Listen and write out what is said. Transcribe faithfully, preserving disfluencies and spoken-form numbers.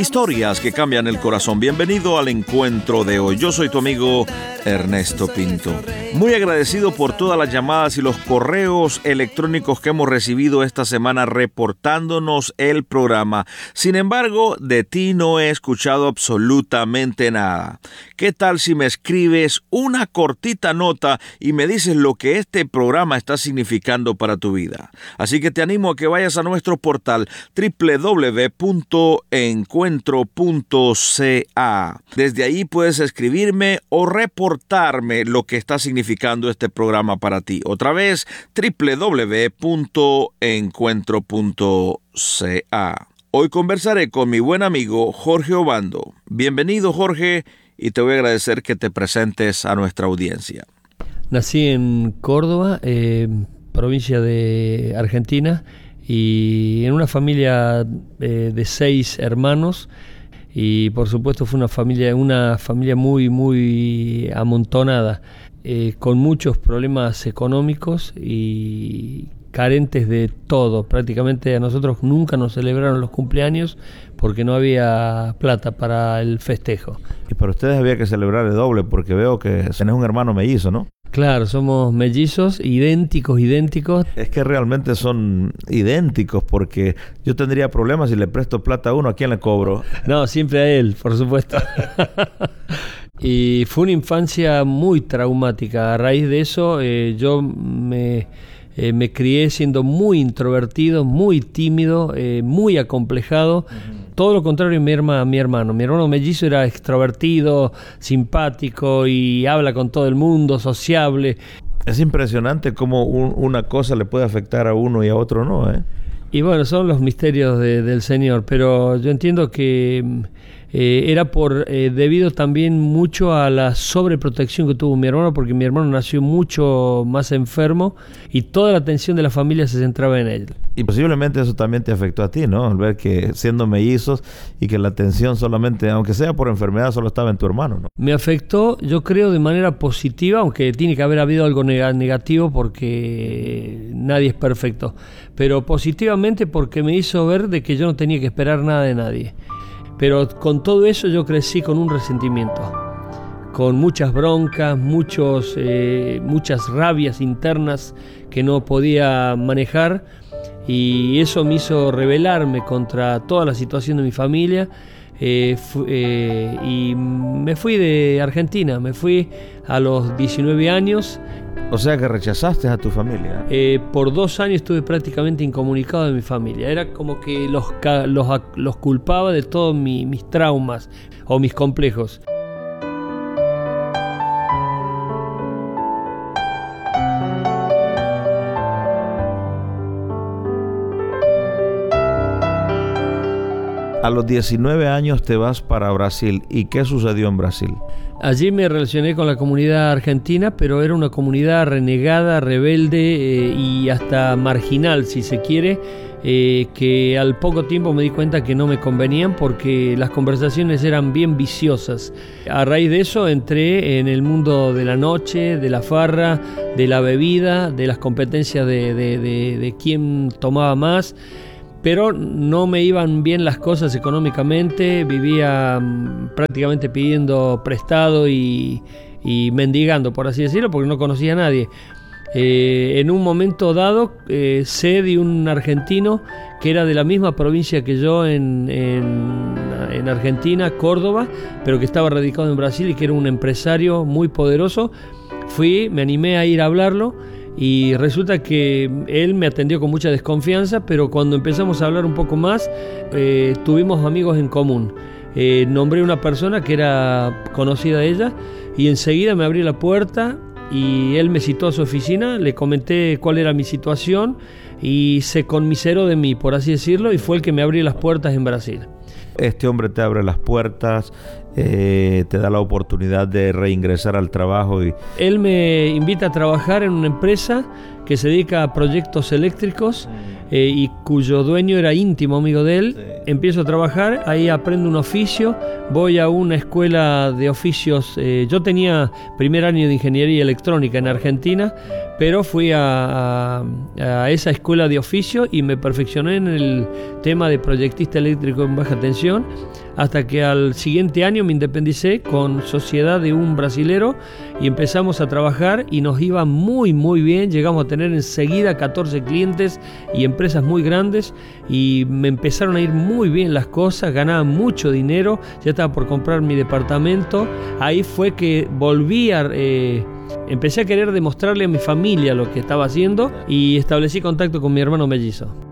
Historias que cambian el corazón. Bienvenido al encuentro de hoy. Yo soy tu amigo Ernesto Pinto. Muy agradecido por todas las llamadas y los correos electrónicos que hemos recibido esta semana reportándonos el programa. Sin embargo, de ti no he escuchado absolutamente nada. ¿Qué tal si me escribes una cortita nota y me dices lo que este programa está significando para tu vida? Así que te animo a que vayas a nuestro portal doble u doble u doble u punto encuentro punto c a. Desde ahí puedes escribirme o reportarme lo que está significando este programa para ti. Otra vez, doble u doble u doble u punto encuentro punto c a. Hoy conversaré con mi buen amigo Jorge Obando. Bienvenido, Jorge, y te voy a agradecer que te presentes a nuestra audiencia. Nací en Córdoba, eh, provincia de Argentina, y en una familia eh, de seis hermanos, y por supuesto fue una familia, una familia muy, muy amontonada, eh, con muchos problemas económicos y carentes de todo. Prácticamente a nosotros nunca nos celebraron los cumpleaños porque no había plata para el festejo. Y para ustedes había que celebrar el doble, porque veo que tenés un hermano mellizo, ¿no? Claro, somos mellizos, idénticos, idénticos. Es que realmente son idénticos, porque yo tendría problemas si le presto plata a uno, ¿a quién le cobro? No, siempre a él, por supuesto. Y fue una infancia muy traumática. A raíz de eso, eh, yo me... Eh, me crié siendo muy introvertido, muy tímido, eh, muy acomplejado. Uh-huh. Todo lo contrario a mi, herma, mi hermano. Mi hermano mellizo era extrovertido, simpático y habla con todo el mundo, sociable. Es impresionante cómo un, una cosa le puede afectar a uno y a otro no, ¿eh? Y bueno, son los misterios de, del Señor, pero yo entiendo que eh, era por eh, debido también mucho a la sobreprotección que tuvo mi hermano, porque mi hermano nació mucho más enfermo y toda la atención de la familia se centraba en él. Y posiblemente eso también te afectó a ti, ¿no? Al ver que siendo mellizos y que la atención solamente, aunque sea por enfermedad, solo estaba en tu hermano, ¿no? Me afectó, yo creo, de manera positiva, aunque tiene que haber habido algo negativo porque nadie es perfecto, pero positivamente porque me hizo ver de que yo no tenía que esperar nada de nadie. Pero con todo eso yo crecí con un resentimiento, con muchas broncas, muchos, eh, muchas rabias internas que no podía manejar, y eso me hizo rebelarme contra toda la situación de mi familia. Eh, fu- eh, y me fui de Argentina, me fui a los diecinueve años. O sea que rechazaste a tu familia. Eh, por dos años estuve prácticamente incomunicado de mi familia. Era como que los, los, los culpaba de todos mi, mis traumas o mis complejos. A los diecinueve años te vas para Brasil. ¿Y qué sucedió en Brasil? Allí me relacioné con la comunidad argentina, pero era una comunidad renegada, rebelde eh, y hasta marginal, si se quiere, eh, que al poco tiempo me di cuenta que no me convenían porque las conversaciones eran bien viciosas. A raíz de eso entré en el mundo de la noche, de la farra, de la bebida, de las competencias de, de, de, de quién tomaba más. Pero no me iban bien las cosas económicamente, vivía um, prácticamente pidiendo prestado y, y mendigando, por así decirlo, porque no conocía a nadie. Eh, en un momento dado eh, sé de un argentino que era de la misma provincia que yo en, en, en Argentina, Córdoba, pero que estaba radicado en Brasil y que era un empresario muy poderoso. Fui, me animé a ir a hablarlo. Y resulta que él me atendió con mucha desconfianza, pero cuando empezamos a hablar un poco más, eh, tuvimos amigos en común. Eh, nombré una persona que era conocida de ella y enseguida me abrí la puerta y él me citó a su oficina, le comenté cuál era mi situación y se conmiseró de mí, por así decirlo, y fue el que me abrió las puertas en Brasil. Este hombre te abre las puertas, eh, te da la oportunidad de reingresar al trabajo. Y él me invita a trabajar en una empresa que se dedica a proyectos eléctricos eh, y cuyo dueño era íntimo amigo de él. Sí. Empiezo a trabajar, ahí aprendo un oficio, voy a una escuela de oficios. Eh, yo tenía primer año de ingeniería electrónica en Argentina, pero fui a, a, a esa escuela escuela de oficio y me perfeccioné en el tema de proyectista eléctrico en baja tensión, hasta que al siguiente año me independicé con sociedad de un brasilero y empezamos a trabajar y nos iba muy muy bien. Llegamos a tener enseguida catorce clientes y empresas muy grandes y me empezaron a ir muy bien las cosas, ganaba mucho dinero, ya estaba por comprar mi departamento. Ahí fue que volví a... Eh, empecé a querer demostrarle a mi familia lo que estaba haciendo y establecí contacto con mi hermano mellizo.